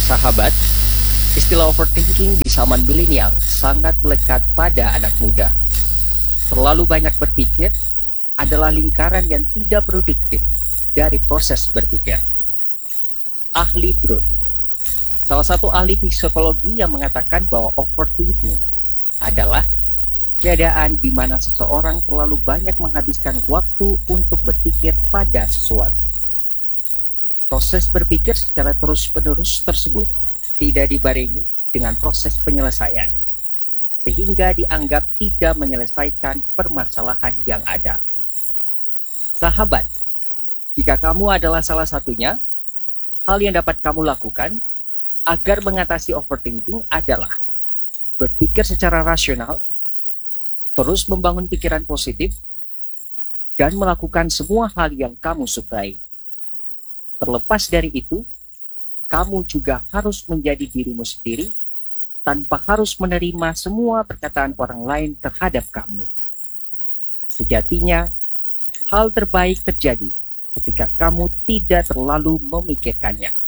Sahabat, istilah overthinking di zaman milenial sangat melekat pada anak muda. Terlalu banyak berpikir adalah lingkaran yang tidak produktif dari proses berpikir. Ahli Broad, salah satu ahli psikologi yang mengatakan bahwa overthinking adalah keadaan di mana seseorang terlalu banyak menghabiskan waktu untuk berpikir pada sesuatu. Proses berpikir secara terus-menerus tersebut tidak dibarengi dengan proses penyelesaian, sehingga dianggap tidak menyelesaikan permasalahan yang ada. Sahabat, jika kamu adalah salah satunya, hal yang dapat kamu lakukan agar mengatasi overthinking adalah berpikir secara rasional, terus membangun pikiran positif, dan melakukan semua hal yang kamu sukai. Terlepas dari itu, kamu juga harus menjadi dirimu sendiri tanpa harus menerima semua perkataan orang lain terhadap kamu. Sejatinya, hal terbaik terjadi ketika kamu tidak terlalu memikirkannya.